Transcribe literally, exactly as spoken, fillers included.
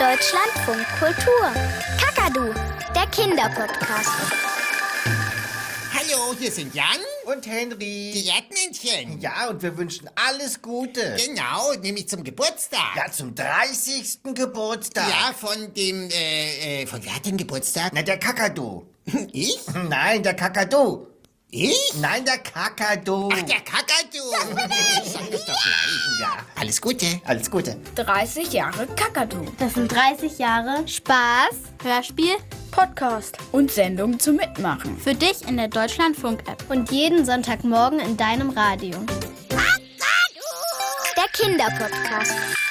Deutschlandfunk Kultur. Kakadu, der Kinderpodcast. Hallo, hier sind Jan und Henry. Die Erdmännchen. Ja, und wir wünschen alles Gute. Genau, nämlich zum Geburtstag. Ja, zum dreißigsten Geburtstag. Ja, von dem, äh, äh, von wer hat den Geburtstag? Na, der Kakadu. Ich? Nein, der Kakadu. Ich? Nein, der Kakadu. Ach, der Kakadu. Sag das doch gleich. Ja, Alles Gute. alles Gute. dreißig Jahre Kakadu. Das sind dreißig Jahre Spaß, Hörspiel, Podcast und Sendung zum Mitmachen. für dich in der Deutschlandfunk-App. Und jeden Sonntagmorgen in deinem Radio. Kakadu! Der Kinderpodcast.